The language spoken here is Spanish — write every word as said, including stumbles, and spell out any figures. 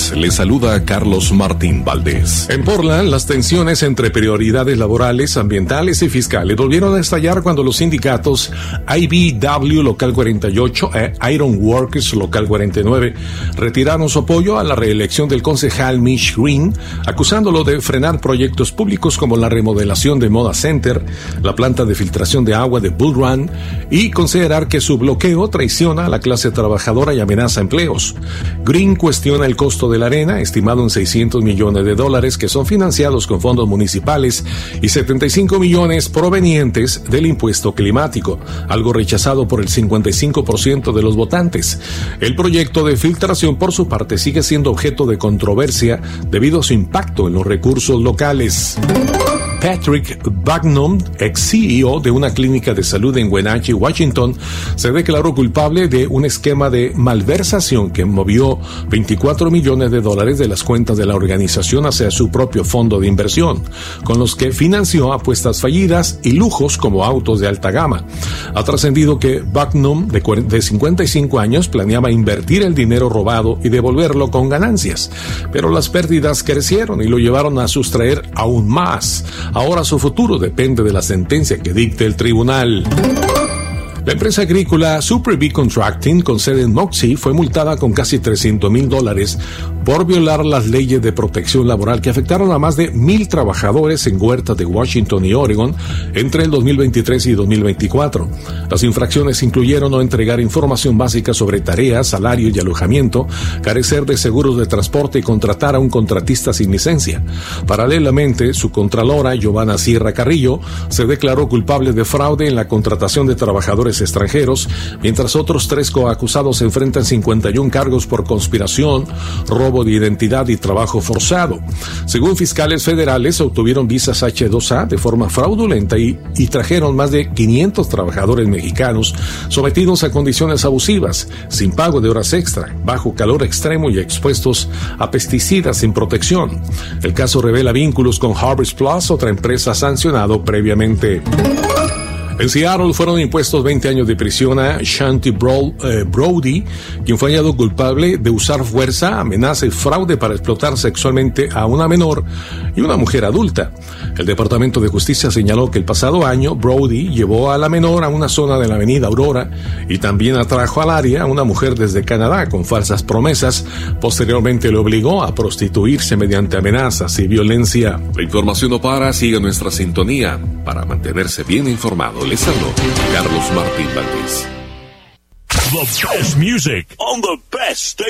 días, les saluda Carlos Martín Valdés. En Portland, las tensiones entre prioridades laborales, ambientales y fiscales volvieron a estallar cuando los sindicatos I B W Local cuarenta y ocho e Iron Workers Local cuarenta y nueve retiraron su apoyo a la reelección del concejal Mitch Green, acusándolo de frenar proyectos públicos como la remodelación de Moda Center, la planta de filtración de agua de Bull Run y considerar que su bloqueo traiciona a la clase trabajadora y amenaza empleos. Green cuestiona el costo de la arena, estimado en seiscientos millones de dólares, que son financiados con fondos municipales, y setenta y cinco millones provenientes del impuesto climático, algo rechazado por el cincuenta y cinco por ciento de los votantes. El proyecto de filtración, por su parte, sigue siendo objeto de controversia debido a su impacto en los recursos locales. Patrick Bagnum, ex C E O de una clínica de salud en Wenatchee, Washington, se declaró culpable de un esquema de malversación que movió veinticuatro millones de dólares de las cuentas de la organización hacia su propio fondo de inversión, con los que financió apuestas fallidas y lujos como autos de alta gama. Ha trascendido que Bagnum, de cincuenta y cinco años, planeaba invertir el dinero robado y devolverlo con ganancias, pero las pérdidas crecieron y lo llevaron a sustraer aún más. Ahora su futuro depende de la sentencia que dicte el tribunal. La empresa agrícola Super Bee Contracting, con sede en Moxie, fue multada con casi trescientos mil dólares por violar las leyes de protección laboral que afectaron a más de mil trabajadores en huertas de Washington y Oregon entre el dos mil veintitrés y dos mil veinticuatro. Las infracciones incluyeron no entregar información básica sobre tareas, salario y alojamiento, carecer de seguros de transporte y contratar a un contratista sin licencia. Paralelamente, su contralora, Giovanna Sierra Carrillo, se declaró culpable de fraude en la contratación de trabajadores extranjeros, mientras otros tres coacusados enfrentan cincuenta y uno cargos por conspiración, robo de identidad y trabajo forzado. Según fiscales federales, obtuvieron visas H dos A de forma fraudulenta y, y trajeron más de quinientos trabajadores mexicanos sometidos a condiciones abusivas, sin pago de horas extra, bajo calor extremo y expuestos a pesticidas sin protección. El caso revela vínculos con Harvest Plus, otra empresa sancionado previamente. En Seattle fueron impuestos veinte años de prisión a Shanti Bro, eh, Brody, quien fue hallado culpable de usar fuerza, amenaza y fraude para explotar sexualmente a una menor y una mujer adulta. El Departamento de Justicia señaló que el pasado año Brody llevó a la menor a una zona de la avenida Aurora y también atrajo al área a una mujer desde Canadá con falsas promesas. Posteriormente le obligó a prostituirse mediante amenazas y violencia. La información no para, siga nuestra sintonía para mantenerse bien informado. Les habló Carlos Martín Valdés. The best music on the best station.